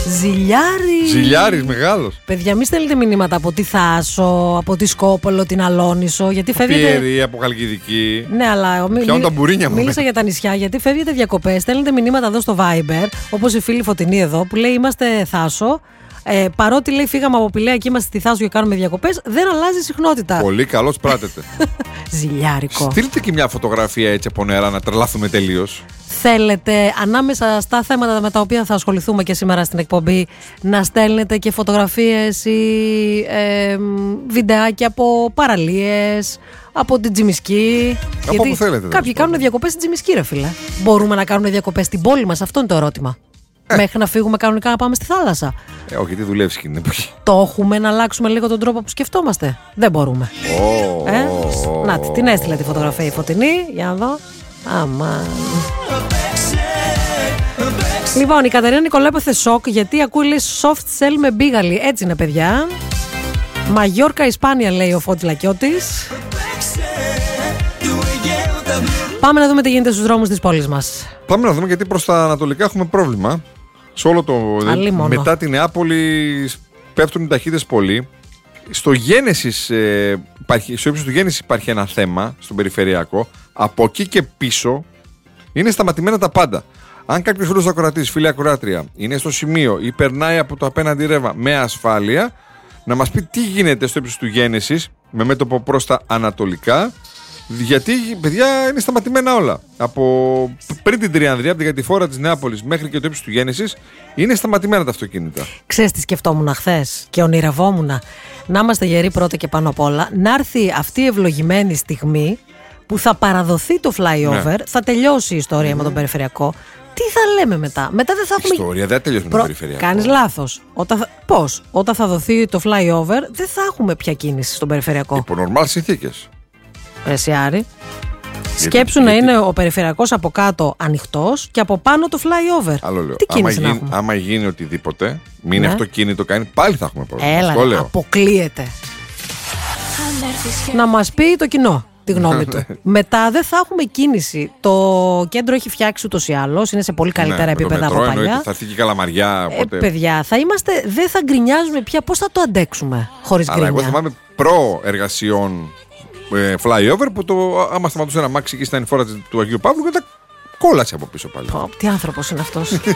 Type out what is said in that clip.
Ζηλιάρης μεγάλος. Παιδιά, μη στέλνετε μηνύματα από τη Θάσο, από τη Σκόπολο, την Αλόνισο. Γιατί φεύγετε. Πιέρη, από Χαλκιδική. Ναι, αλλά. Πιάνουν τα μπουρίνια μου. Μίλησα για τα νησιά, γιατί φεύγετε διακοπές. Στέλνετε μηνύματα εδώ στο Viber, όπως η φίλη Φωτεινή εδώ, που λέει είμαστε Θάσο. Παρότι λέει φύγαμε από Πηλαία και είμαστε στη Θάσο και κάνουμε διακοπές, δεν αλλάζει συχνότητα. Πολύ καλώς πράτετε. Ζηλιάρικο. Στείλτε και μια φωτογραφία έτσι από νερά να τρελάθουμε τελείως. Θέλετε ανάμεσα στα θέματα με τα οποία θα ασχοληθούμε και σήμερα στην εκπομπή να στέλνετε και φωτογραφίες ή βιντεάκια από παραλίες, από την Τζιμισκή. Από όπου θέλετε. Κάποιοι κάνουν διακοπές στην Τζιμισκή, ρε φίλε. Μπορούμε να κάνουμε διακοπές στην πόλη μας? Αυτό είναι το ερώτημα. Μέχρι να φύγουμε κανονικά να πάμε στη θάλασσα. Όχι, γιατί δουλεύει και την εποχή. Το έχουμε να αλλάξουμε λίγο τον τρόπο που σκεφτόμαστε? Δεν μπορούμε. Να την έστειλε τη φωτογραφία η Φωτεινή. Για να δω. Αμάν. Λοιπόν, η Κατερίνα Νικολά έπαθε σοκ γιατί ακούει λέει soft cell με μπίγαλι. Έτσι είναι, παιδιά. Μαγιόρκα Ισπάνια, λέει ο Φώτης Λακιώτης. Πάμε να δούμε τι γίνεται στους δρόμους της πόλης μας. Πάμε να δούμε, γιατί προς τα ανατολικά έχουμε πρόβλημα. Σε όλο το. Μετά την Νεάπολη πέφτουν οι ταχύτητες πολύ. Στο Γένεσης, στο ύψος του Γένεσης υπάρχει ένα θέμα, στον περιφερειακό. Από εκεί και πίσω είναι σταματημένα τα πάντα. Αν κάποιος φίλος ακροατής, φίλη ακροάτρια, είναι στο σημείο ή περνάει από το απέναντι ρεύμα με ασφάλεια, να μας πει τι γίνεται στο ύψος του Γένεσης, με μέτωπο προς τα ανατολικά. Γιατί, παιδιά, είναι σταματημένα όλα. Από πριν την Τριανδρία, από την κατηφόρα της Νεάπολης μέχρι και το ύψος του Γένεσης, είναι σταματημένα τα αυτοκίνητα. Ξέρεις τι σκεφτόμουν χθες και ονειρευόμουν? Να είμαστε γεροί πρώτα και πάνω απ' όλα, να έρθει αυτή η ευλογημένη στιγμή που θα παραδοθεί το flyover, ναι. Θα τελειώσει η ιστορία με τον περιφερειακό. Τι θα λέμε μετά? Μετά δεν θα έχουμε. Η ιστορία δεν τελειώσει με τον περιφερειακό. Κάνεις λάθος. Πώς? Όταν θα δοθεί το flyover, δεν θα έχουμε πια κίνηση στον περιφερειακό. Υπό νορμάλ συνθήκες. Ρεσιάρη. Σκέψου να είναι ο περιφερειακός από κάτω ανοιχτός και από πάνω το flyover. Άλλο λέω. Τι κίνηση να έχουμε? Άμα γίνει οτιδήποτε, μην αυτοκίνητο κάνει, πάλι θα έχουμε πρόβλημα. Έλα, αποκλείεται. Να μας πει το κοινό τη γνώμη του. Μετά δεν θα έχουμε κίνηση. Το κέντρο έχει φτιάξει ούτως ή άλλως, είναι σε πολύ καλύτερα επίπεδα από παλιά. Θα έρθει και η Καλαμαριά. Παιδιά, δεν θα γκρινιάζουμε πια. Πώς θα το αντέξουμε χωρίς γκρινιά? Αλλά εγώ θυμάμαι προ-εργασιών flyover που άμα σταματούσε ένα μάξι εκεί στην ανηφόρα του Αγίου Παύλου, και τα κόλασε από πίσω πάλι. Τι άνθρωπος είναι αυτός.